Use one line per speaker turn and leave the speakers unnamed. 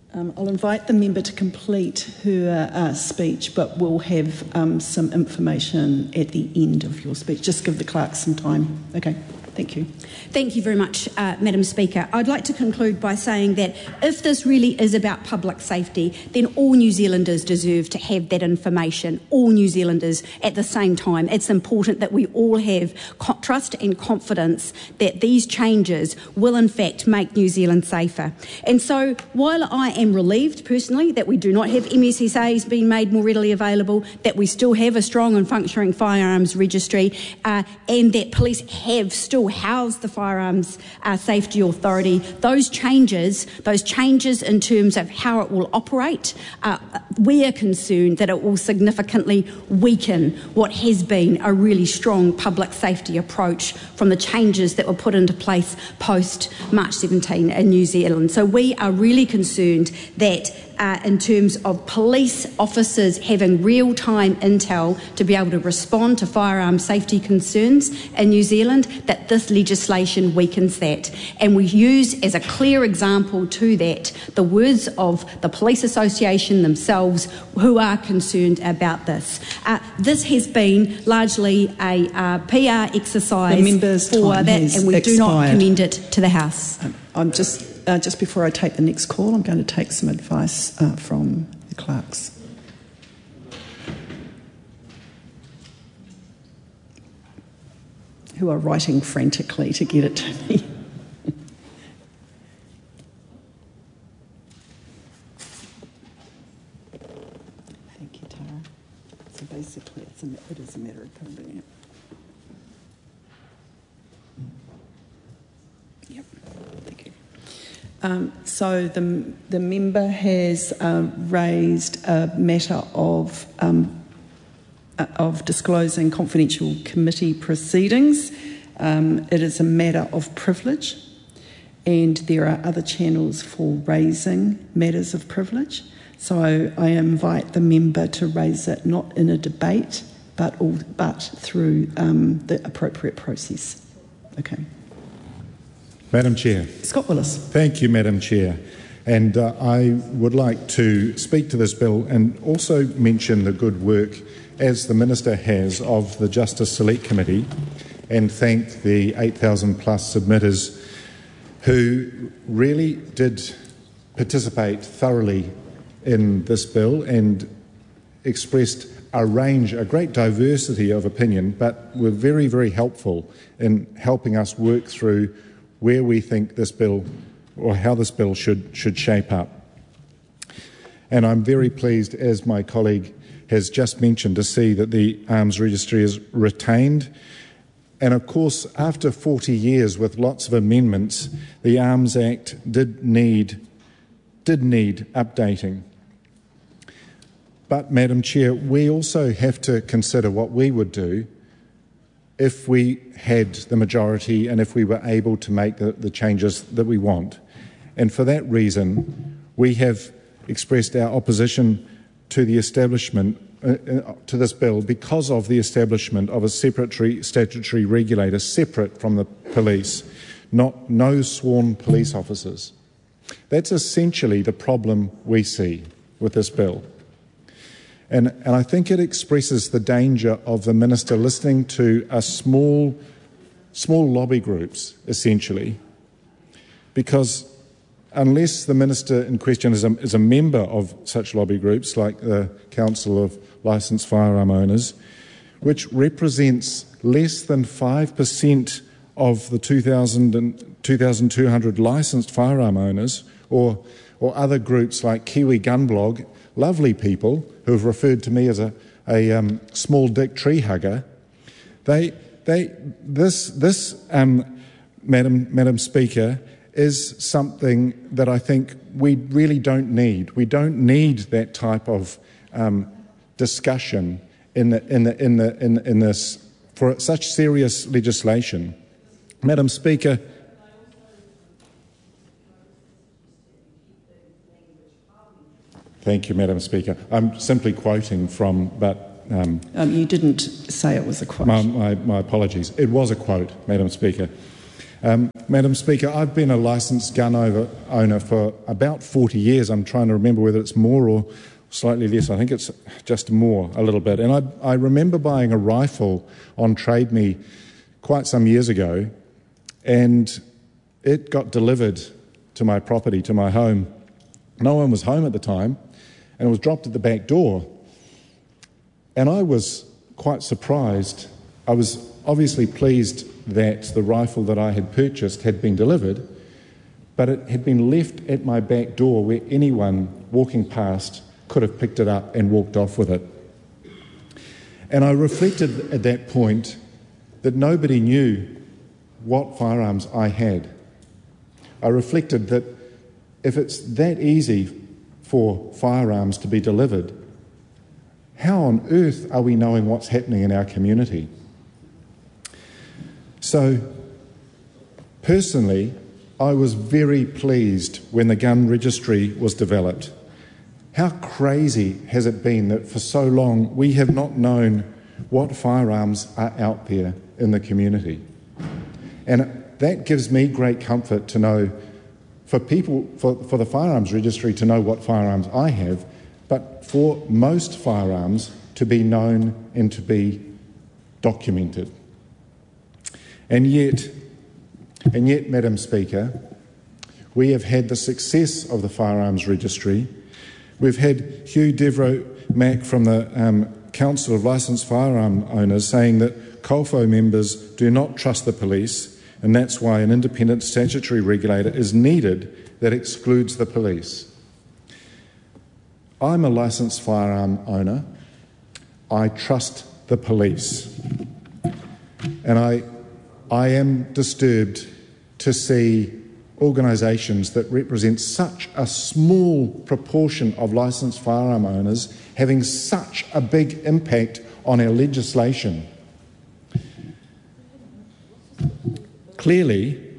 I'll invite the member to complete her speech, but we'll have some information at the end of your speech. Just give the clerk some time. Okay, thank you.
Thank you very much, Madam Speaker. I'd like to conclude by saying that if this really is about public safety, then all New Zealanders deserve to have that information, all New Zealanders at the same time. It's important that we all have trust and confidence that these changes will in fact make New Zealand safer. And so while I am relieved personally that we do not have MSSAs being made more readily available, that we still have a strong and functioning firearms registry, and that police have still housed the Firearms Safety Authority, those changes in terms of how it will operate, we are concerned that it will significantly weaken what has been a really strong public safety approach from the changes that were put into place post March 17 in New Zealand. So we are really concerned that in terms of police officers having real-time intel to be able to respond to firearm safety concerns in New Zealand, that this legislation weakens that. And we use as a clear example to that the words of the Police Association themselves, who are concerned about this. This has been largely a PR exercise for that, and we do not commend it to the House.
I'm just before I take the next call, I'm going to take some advice from the clerks. Who are writing frantically to get it to me. Thank you, Tara. So basically, it is a matter of putting it. Yep, thank you. So the member has raised a matter of disclosing confidential committee proceedings. It is a matter of privilege, and there are other channels for raising matters of privilege. So I invite the member to raise it not in a debate, but through the appropriate process. Okay.
Madam Chair.
Scott Willis.
Thank you, Madam Chair. And I would like to speak to this bill and also mention the good work, as the Minister has, of the Justice Select Committee, and thank the 8,000 plus submitters who really did participate thoroughly in this bill and expressed a great diversity of opinion, but were very, very helpful in helping us work through where we think this bill, or how this bill should shape up. And I'm very pleased, as my colleague has just mentioned, to see that the Arms Registry is retained. And of course, after 40 years with lots of amendments, the Arms Act did need updating. But, Madam Chair, we also have to consider what we would do if we had the majority and if we were able to make the changes that we want. And for that reason, we have expressed our opposition to the establishment, to this bill, because of the establishment of a separate statutory regulator separate from the police, no sworn police officers. That's essentially the problem we see with this bill. And I think it expresses the danger of the Minister listening to a small lobby groups, essentially, because unless the Minister in question is a member of such lobby groups like the Council of Licensed Firearm Owners, which represents less than 5% of the 2,200 licensed firearm owners, or other groups like Kiwi Gun Blog, lovely people who have referred to me as a small dick tree hugger. This, Madam Speaker, is something that I think we really don't need. We don't need that type of discussion in this for such serious legislation. Madam Speaker. Thank you, Madam Speaker. I'm simply quoting from, but...
you didn't say it was a quote.
My apologies. It was a quote, Madam Speaker. Madam Speaker, I've been a licensed gun owner for about 40 years. I'm trying to remember whether it's more or slightly less. I think it's just more, a little bit. And I remember buying a rifle on Trade Me quite some years ago, and it got delivered to my property, to my home. No one was home at the time, and it was dropped at the back door. And I was quite surprised. I was obviously pleased that the rifle that I had purchased had been delivered, but it had been left at my back door where anyone walking past could have picked it up and walked off with it. And I reflected at that point that nobody knew what firearms I had. I reflected that if it's that easy for firearms to be delivered, how on earth are we knowing what's happening in our community? So, personally, I was very pleased when the gun registry was developed. How crazy has it been that for so long we have not known what firearms are out there in the community? And that gives me great comfort to know for the firearms registry to know what firearms I have, but for most firearms to be known and to be documented. And yet, Madam Speaker, we have had the success of the firearms registry. We've had Hugh Devereux-Mack from the Council of Licensed Firearm Owners saying that COLFO members do not trust the police, and that's why an independent statutory regulator is needed that excludes the police. I'm a licensed firearm owner. I trust the police. And I am disturbed to see organisations that represent such a small proportion of licensed firearm owners having such a big impact on our legislation. Clearly,